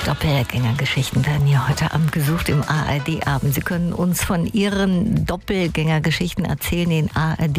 Doppelgängergeschichten werden hier heute Abend gesucht im ARD-Abend. Sie können uns von Ihren Doppelgängergeschichten erzählen in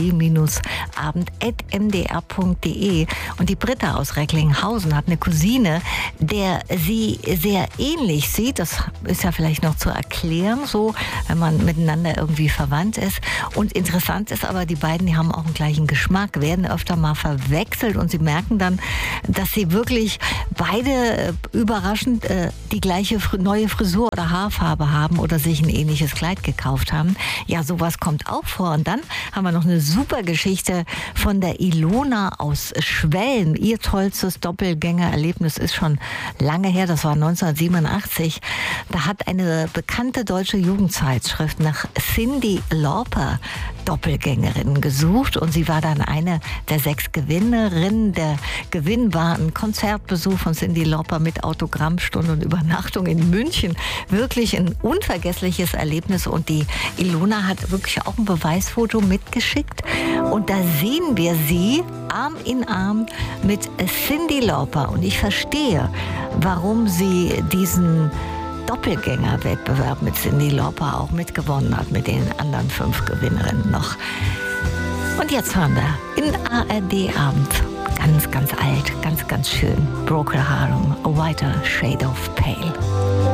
ard-abend@mdr.de. Und die Britta aus Recklinghausen hat eine Cousine, der sie sehr ähnlich sieht. Das ist ja vielleicht noch zu erklären, so, wenn man miteinander irgendwie verwandt ist. Und interessant ist aber, die beiden, die haben auch einen gleichen Geschmack, werden öfter mal verwechselt und sie merken dann, dass sie wirklich beide überraschend die gleiche neue Frisur oder Haarfarbe haben oder sich ein ähnliches Kleid gekauft haben. Ja, sowas kommt auch vor. Und dann haben wir noch eine super Geschichte von der Ilona aus Schwelm. Ihr tollstes Doppelgängererlebnis ist schon lange her, das war 1987. Da hat eine bekannte deutsche Jugendzeitschrift nach Cyndi Lauper Doppelgängerinnen gesucht und sie war dann eine der 6 Gewinnerinnen. Der Gewinn war ein Konzertbesuch von Cyndi Lauper mit Autogrammstunde und Übernachtung in München. Wirklich ein unvergessliches Erlebnis und die Ilona hat wirklich auch ein Beweisfoto mitgeschickt und da sehen wir sie Arm in Arm mit Cyndi Lauper und ich verstehe, warum sie diesen Doppelgängerwettbewerb mit Cyndi Lauper auch mitgewonnen hat, mit den anderen 5 Gewinnerinnen noch. Und jetzt hören wir in ARD-Abend ganz, ganz alt, ganz, ganz schön Procol Harum, A Whiter Shade of Pale.